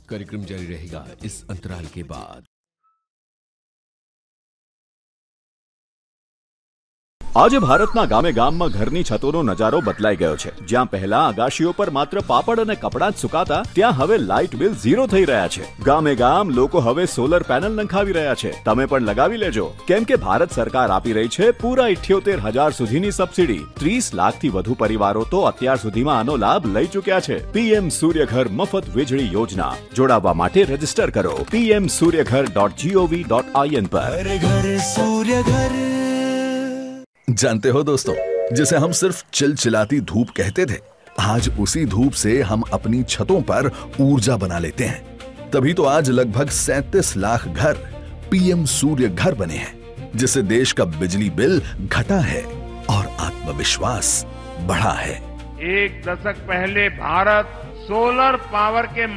कार्यक्रम जारी रहेगा इस अंतराल के बाद। આજે ભારતના ગામે ગામમાં ઘરની છતોનો નજારો બદલાઈ ગયો છે। જ્યાં પહેલા અગાશીઓ પર માત્ર પાપડ અને કપડાં જ સુકાતા, ત્યાં હવે લાઇટ બિલ ઝીરો થઈ રહ્યા છે। ગામે ગામ લોકો હવે સોલર પેનલ નંખાવી રહ્યા છે। તમે પણ લગાવી લેજો, કેમ કે ભારત સરકાર આપી રહી છે પૂરા 78,000 સુધીની સબસિડી। 30 લાખથી વધુ પરિવારો તો અત્યાર સુધીમાં આનો લાભ લઈ ચૂક્યા છે। પીએમ સૂર્યઘર મફત વીજળી યોજના જોડાવા માટે રજીસ્ટર કરો pmsuryaghar.gov.in પર। घर सूर्यघर। जानते हो दोस्तों, जिसे हम सिर्फ चिलचिलाती धूप कहते थे, आज उसी धूप से हम अपनी छतों पर ऊर्जा बना लेते हैं। तभी तो आज लगभग 37 लाख घर पीएम सूर्य घर बने हैं, जिससे देश का बिजली बिल घटा है और आत्मविश्वास बढ़ा है। एक दशक पहले भारत सोलर पावर के